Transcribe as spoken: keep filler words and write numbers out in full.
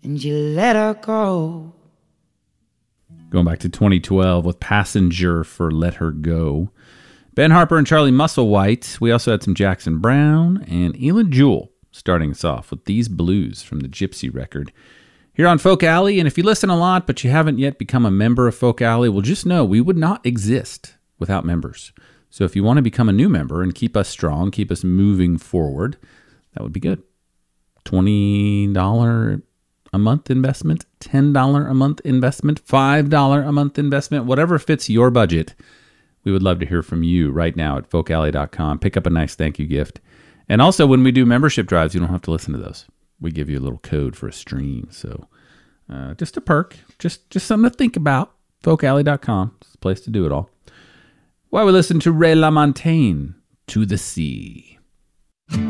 and you let her go. Going back to twenty twelve with Passenger for Let Her Go. Ben Harper and Charlie Musselwhite. We also had some Jackson Browne and Elin Jewell starting us off with These Blues from the Gypsy record. Here on Folk Alley, and if you listen a lot but you haven't yet become a member of Folk Alley, well, just know we would not exist without members. So if you want to become a new member and keep us strong, keep us moving forward, that would be good. twenty dollars a month investment, ten dollars a month investment, five dollars a month investment, whatever fits your budget. We would love to hear from you right now at folk alley dot com. Pick up a nice thank you gift. And also, when we do membership drives, you don't have to listen to those. We give you a little code for a stream. So uh, just a perk, just just something to think about. folk alley dot com. It's the place to do it all. While we listen to Ray LaMontagne, To the Sea.